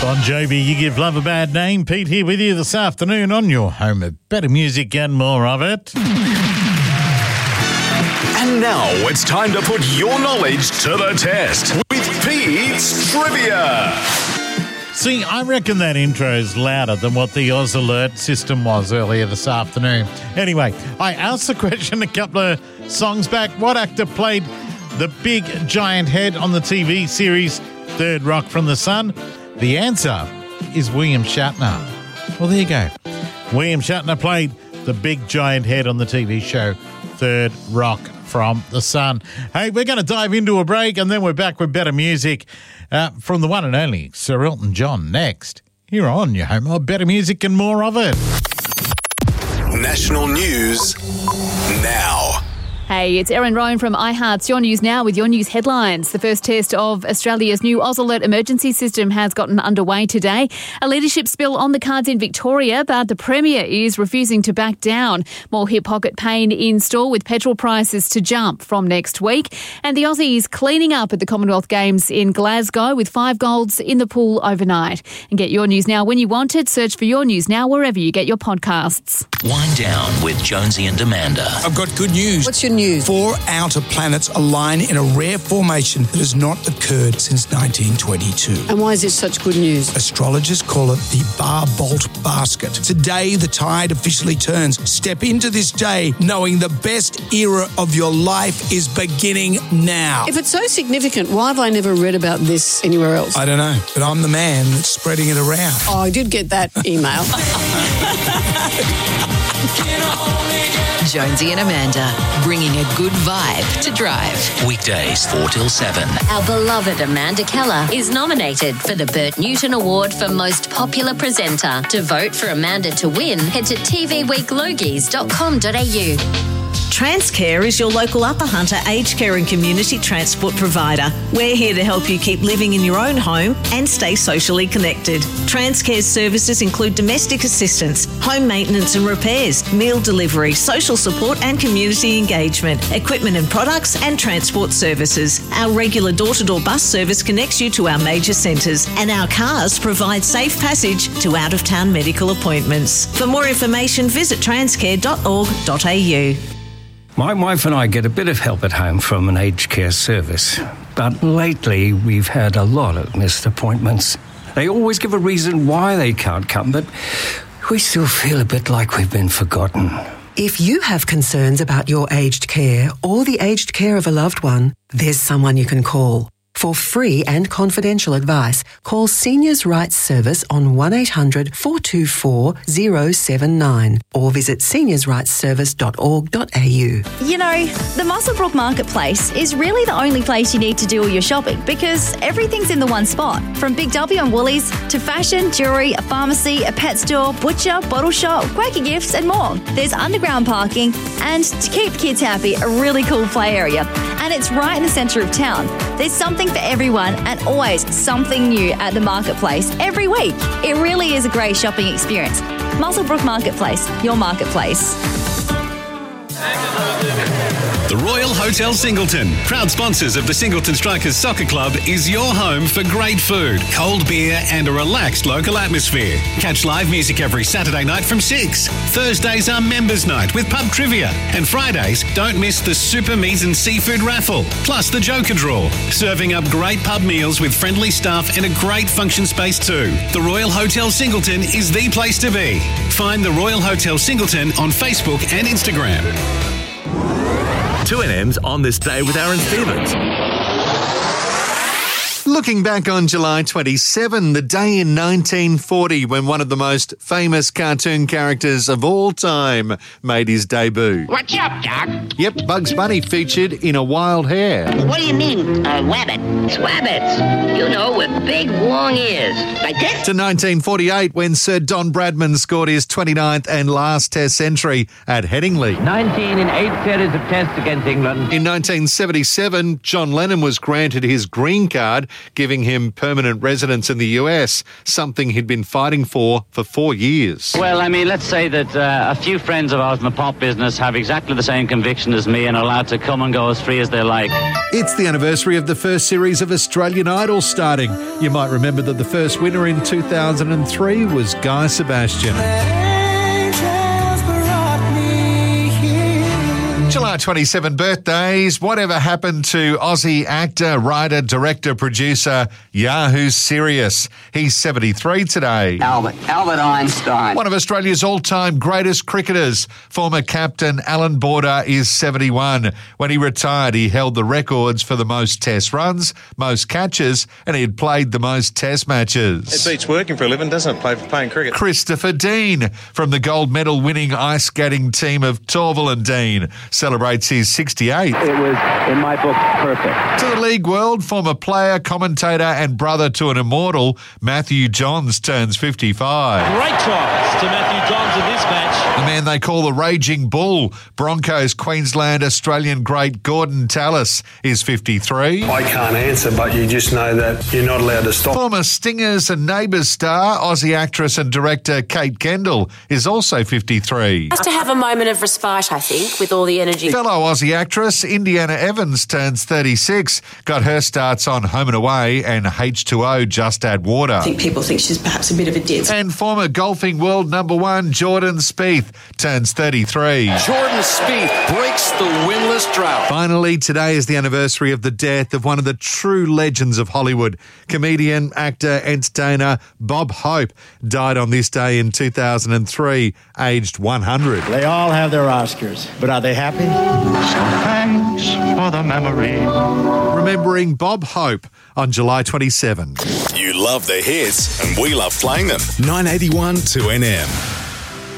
Bon Jovi, You Give Love a Bad Name. Pete here with you this afternoon on your home of better music and more of it. And now it's time to put your knowledge to the test with Pete's Trivia. See, I reckon that intro's louder than what the Oz Alert system was earlier this afternoon. Anyway, I asked the question a couple of songs back. What actor played the big giant head on the TV series Third Rock from the Sun? The answer is William Shatner. Well, there you go. William Shatner played the big giant head on the TV show Third Rock from the Sun. Hey, we're going to dive into a break and then we're back with better music from the one and only Sir Elton John next. Here on your home of better music and more of it. National news now. Hey, it's Erin Rowan from iHeart's Your News Now with your news headlines. The first test of Australia's new Oz Alert emergency system has gotten underway today. A leadership spill on the cards in Victoria, but the Premier is refusing to back down. More hip pocket pain in store with petrol prices to jump from next week. And the Aussies cleaning up at the Commonwealth Games in Glasgow with 5 golds in the pool overnight. And get Your News Now when you want it. Search for Your News Now wherever you get your podcasts. Wind down with Jonesy and Amanda. I've got good news. What's your news? 4 outer planets align in a rare formation that has not occurred since 1922. And why is this such good news? Astrologers call it the Bar-Bolt Basket. Today, the tide officially turns. Step into this day knowing the best era of your life is beginning now. If it's so significant, why have I never read about this anywhere else? I don't know, but I'm the man that's spreading it around. Oh, I did get that email. Jonesy and Amanda, bringing a good vibe to drive. Weekdays 4 till 7. Our beloved Amanda Keller is nominated for the Bert Newton Award for Most Popular Presenter. To vote for Amanda to win, head to tvweeklogies.com.au. Transcare is your local Upper Hunter aged care and community transport provider. We're here to help you keep living in your own home and stay socially connected. Transcare's services include domestic assistance, home maintenance and repairs, meal delivery, social support and community engagement, equipment and products and transport services. Our regular door-to-door bus service connects you to our major centres, and our cars provide safe passage to out-of-town medical appointments. For more information, visit transcare.org.au. My wife and I get a bit of help at home from an aged care service, but lately we've had a lot of missed appointments. They always give a reason why they can't come, but we still feel a bit like we've been forgotten. If you have concerns about your aged care or the aged care of a loved one, there's someone you can call. For free and confidential advice, call Seniors' Rights Service on 1800 424 079 or visit seniorsrightsservice.org.au. You know, the Muswellbrook Marketplace is really the only place you need to do all your shopping because everything's in the one spot. From Big W and Woolies to fashion, jewellery, a pharmacy, a pet store, butcher, bottle shop, quirky gifts and more. There's underground parking and, to keep kids happy, a really cool play area. And it's right in the centre of town. There's something for everyone and always something new at the marketplace every week. It really is a great shopping experience. Muswellbrook Marketplace, your marketplace. The Royal Hotel Singleton, proud sponsors of the Singleton Strikers Soccer Club, is your home for great food, cold beer and a relaxed local atmosphere. Catch live music every Saturday night from 6. Thursdays are members' night with pub trivia. And Fridays, don't miss the Super Meat and Seafood raffle, plus the Joker Draw. Serving up great pub meals with friendly staff and a great function space too. The Royal Hotel Singleton is the place to be. Find the Royal Hotel Singleton on Facebook and Instagram. 2NM's On This Day with Aaron Stevens. Looking back on July 27, the day in 1940 when one of the most famous cartoon characters of all time made his debut. What's up, Doc? Yep, Bugs Bunny featured in A Wild Hare. What do you mean, wabbit? It's wabbits. You know, with big, long ears. Like this? To 1948 when Sir Don Bradman scored his 29th and last Test century at Headingley. 19 in 8 series of Tests against England. In 1977, John Lennon was granted his green card giving him permanent residence in the US, something he'd been fighting for 4 years. Well, I mean, let's say that a few friends of ours in the pop business have exactly the same conviction as me and are allowed to come and go as free as they like. It's the anniversary of the first series of Australian Idol starting. You might remember that the first winner in 2003 was Guy Sebastian. July 27 birthdays. Whatever happened to Aussie actor, writer, director, producer Yahoo Serious? He's 73 today. Albert Einstein. One of Australia's all-time greatest cricketers, former captain Alan Border, is 71. When he retired, he held the records for the most test runs, most catches, and he had played the most test matches. It beats working for a living, doesn't it, playing cricket? Christopher Dean, from the gold medal winning ice skating team of Torvill and Dean, celebrates his 68th. It was, in my book, perfect. To the league world, former player, commentator and brother to an immortal, Matthew Johns turns 55. Great tries to Matthew Johns in this match. The man they call the Raging Bull, Broncos Queensland Australian great Gordon Tallis, is 53. I can't answer, but you just know that you're not allowed to stop. Former Stingers and Neighbours star, Aussie actress and director Kate Kendall, is also 53. Just to have a moment of respite, I think, with all the energy. Fellow Aussie actress Indiana Evans turns 36, got her starts on Home and Away and H2O Just Add Water. I think people think she's perhaps a bit of a ditz. And former golfing world number one Jordan Spieth turns 33. Jordan Spieth breaks the winless drought. Finally, today is the anniversary of the death of one of the true legends of Hollywood. Comedian, actor, entertainer Bob Hope died on this day in 2003, aged 100. They all have their Oscars, but are they happy? So thanks for the memory. Remembering Bob Hope on July 27. You love the hits, and we love playing them. 981 2NM.